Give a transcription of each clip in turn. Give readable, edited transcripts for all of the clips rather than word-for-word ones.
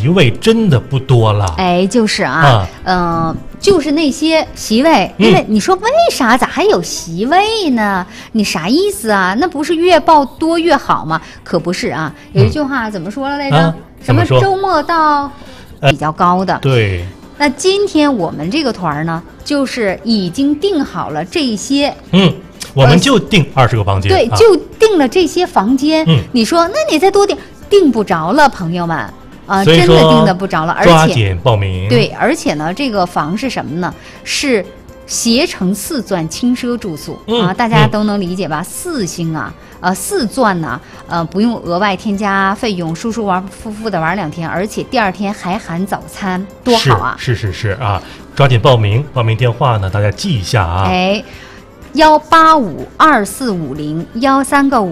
席位真的不多了。 哎，就是就是那些席位，因为你说为啥咋还有席位呢？你啥意思啊？那不是越报多越好吗？可不是啊，有一句话怎么说了来着？什么周末到比较高的。 对。 那今天我们这个团呢，就是已经定好了这些。 我们就定20个房间。 对，就定了这些房间。你说，那你再多定不着了，朋友们。真的定的不着了，而且抓紧报名。 对，而且呢，这个房是什么呢？是携程4钻轻奢住宿大家都能理解吧？4星啊，4钻呢，不用额外添加费用，舒舒服服的玩2天，而且第2天还含早餐，多好啊！ 是啊，抓紧报名，报名电话呢，大家记一下啊。 哎。185245013个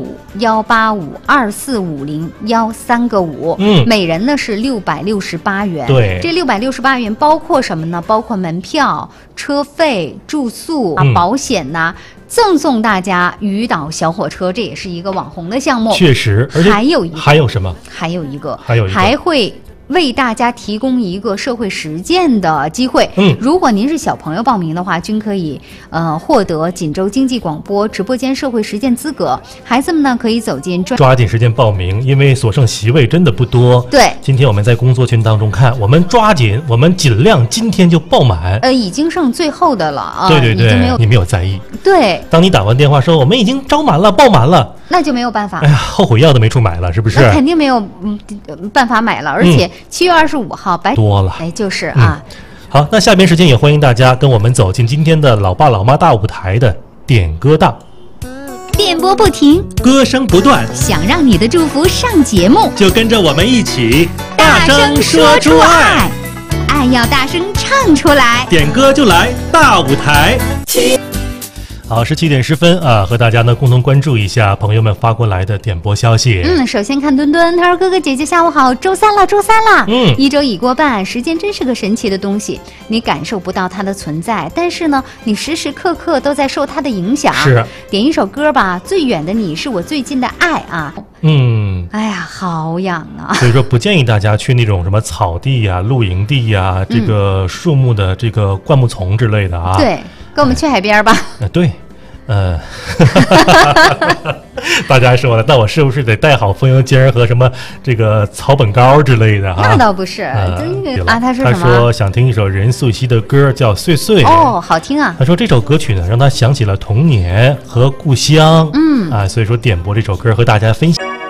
5，185245013个5，每人呢是668元。 对， 这668元包括什么呢？包括门票、车费、住宿、保险呐，赠送大家鱼岛小火车，这也是一个网红的项目。 确实，而且还有什么？ 还会为大家提供一个社会实践的机会。如果您是小朋友报名的话，均可以获得锦州经济广播直播间社会实践资格。孩子们呢可以走进抓紧时间报名，因为所剩席位真的不多。 对， 今天我们在工作群当中看，我们尽量今天就爆满。 已经剩最后的了啊。 对，你没有在意。 对， 当你打完电话说我们已经招满了，爆满了， 那就没有办法。 哎呀，后悔药都没处买了，是不是？ 那肯定没有办法买了，而且7月25号白多了。 哎，就是啊。 好，那下边时间也欢迎大家跟我们走进今天的老爸老妈大舞台的点歌档。 电波不停， 歌声不断， 想让你的祝福上节目， 就跟着我们一起大声说出爱， 爱要大声唱出来， 点歌就来大舞台。好，17点10分啊，和大家呢共同关注一下朋友们发过来的点播消息。 首先看墩墩，他说哥哥姐姐下午好，周三了。一周已过半，时间真是个神奇的东西，你感受不到它的存在，但是呢，你时时刻刻都在受它的影响。 是， 点一首歌吧，最远的你是我最近的爱啊。哎呀，好痒啊！ 所以说不建议大家去那种什么草地呀、露营地呀、这个树木的这个灌木丛之类的啊。 对，跟我们去海边吧。 对。大家说了，那我是不是得带好风油精和什么这个草本膏之类的啊？ 那倒不是，他说什么？ 他说想听一首任素汐的歌，叫《碎碎》。 好听啊！ 他说这首歌曲呢，让他想起了童年和故乡。所以说点播这首歌和大家分享。